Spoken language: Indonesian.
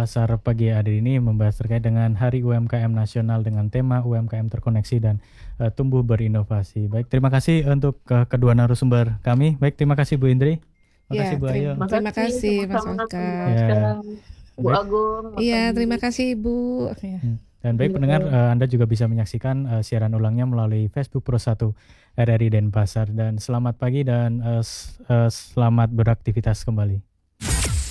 Denpasar pagi hari ini membahas terkait dengan Hari UMKM Nasional dengan tema UMKM terkoneksi dan tumbuh berinovasi. Baik, terima kasih untuk kedua narasumber kami. Baik, terima kasih Bu Indri. Makasih Ya, Bu Ayu. terima kasih Mas Sama-sama Oscar. Ya, menjelaskan Bu baik. Agung, Mas Iya, Andi. terima kasih Ibu. Ya. Dan baik pendengar, Anda juga bisa menyaksikan siaran ulangnya melalui Facebook Pro 1 RRI Denpasar. Dan selamat pagi dan selamat beraktivitas kembali.